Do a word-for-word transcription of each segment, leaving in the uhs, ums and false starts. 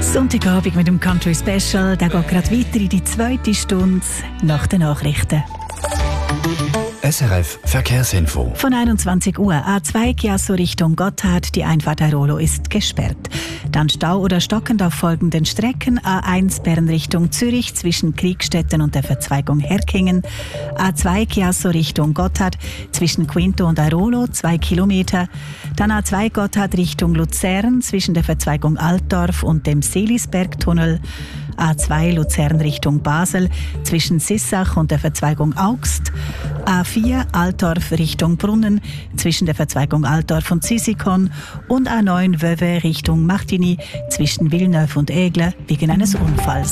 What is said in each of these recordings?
Sonntagabend mit dem Country Special. Der geht gerade weiter in die zweite Stunde nach den Nachrichten. S R F Verkehrsinfo. Von einundzwanzig Uhr A zwei Chiasso Richtung Gotthard. Die Einfahrt Airolo ist gesperrt. Dann Stau oder stockend auf folgenden Strecken. A eins Bern Richtung Zürich zwischen Kriegstetten und der Verzweigung Herkingen. A zwei Chiasso Richtung Gotthard zwischen Quinto und Airolo zwei Kilometer. Dann A zwei Gotthard Richtung Luzern zwischen der Verzweigung Altdorf und dem Seelisbergtunnel. A zwei Luzern Richtung Basel zwischen Sissach und der Verzweigung Augst. A vier Altdorf Richtung Brunnen zwischen der Verzweigung Altdorf und Sisikon. Und A neun Vevey Richtung Martigny zwischen Villeneuve und Aigle wegen eines Unfalls.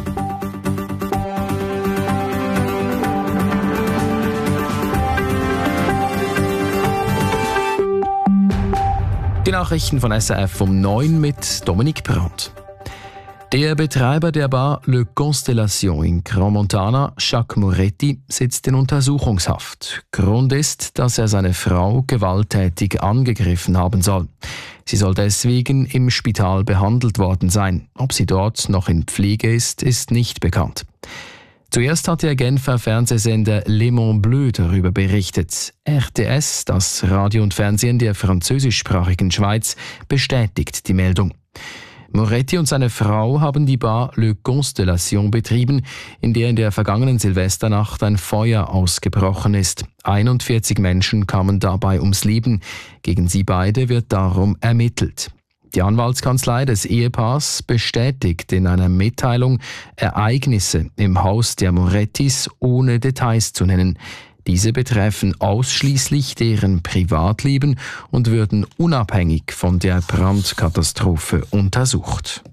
Die Nachrichten von S R F um neun mit Dominik Brandt. Der Betreiber der Bar Le Constellation in Crans-Montana, Jacques Moretti, sitzt in Untersuchungshaft. Grund ist, dass er seine Frau gewalttätig angegriffen haben soll. Sie soll deswegen im Spital behandelt worden sein. Ob sie dort noch in Pflege ist, ist nicht bekannt. Zuerst hat der Genfer Fernsehsender Le Mont Bleu darüber berichtet. R T S, das Radio und Fernsehen der französischsprachigen Schweiz, bestätigt die Meldung. Moretti und seine Frau haben die Bar Le Constellation betrieben, in der in der vergangenen Silvesternacht ein Feuer ausgebrochen ist. einundvierzig Menschen kamen dabei ums Leben. Gegen sie beide wird darum ermittelt. Die Anwaltskanzlei des Ehepaars bestätigt in einer Mitteilung Ereignisse im Haus der Morettis ohne Details zu nennen. Diese betreffen ausschließlich deren Privatleben und würden unabhängig von der Brandkatastrophe untersucht.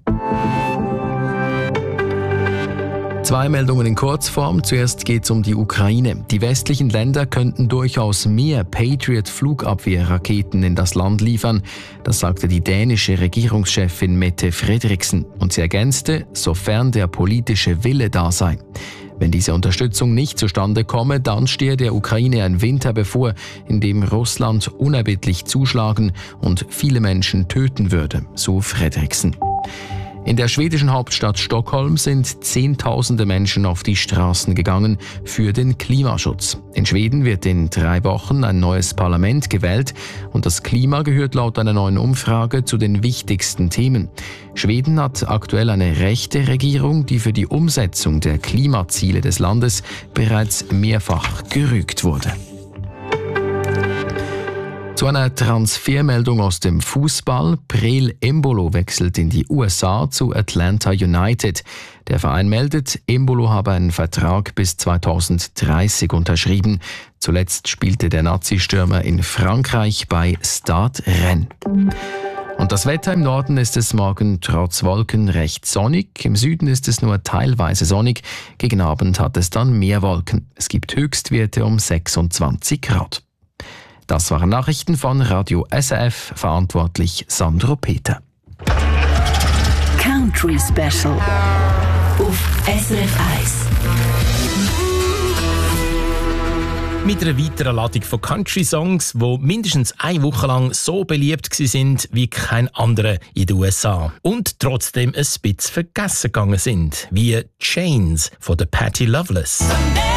Zwei Meldungen in Kurzform. Zuerst geht es um die Ukraine. Die westlichen Länder könnten durchaus mehr Patriot-Flugabwehrraketen in das Land liefern. Das sagte die dänische Regierungschefin Mette Frederiksen. Und sie ergänzte, sofern der politische Wille da sei. Wenn diese Unterstützung nicht zustande komme, dann stehe der Ukraine ein Winter bevor, in dem Russland unerbittlich zuschlagen und viele Menschen töten würde, so Frederiksen. In der schwedischen Hauptstadt Stockholm sind Zehntausende Menschen auf die Straßen gegangen für den Klimaschutz. In Schweden wird in drei Wochen ein neues Parlament gewählt und das Klima gehört laut einer neuen Umfrage zu den wichtigsten Themen. Schweden hat aktuell eine rechte Regierung, die für die Umsetzung der Klimaziele des Landes bereits mehrfach gerügt wurde. Zu einer Transfermeldung aus dem Fußball. Breel Embolo wechselt in die U S A zu Atlanta United. Der Verein meldet, Embolo habe einen Vertrag bis zweitausenddreißig unterschrieben. Zuletzt spielte der Nazi-Stürmer in Frankreich bei Stade Rennes. Und das Wetter im Norden ist es morgen trotz Wolken recht sonnig. Im Süden ist es nur teilweise sonnig. Gegen Abend hat es dann mehr Wolken. Es gibt Höchstwerte um sechsundzwanzig Grad. Das waren Nachrichten von Radio S R F, verantwortlich Sandro Peter. Country Special auf S R F eins. Mit einer weiteren Ladung von Country-Songs, die mindestens eine Woche lang so beliebt sind wie kein anderer in den U S A. Und trotzdem ein bisschen vergessen gegangen sind, wie Chains von der Patti Loveless. Sunday.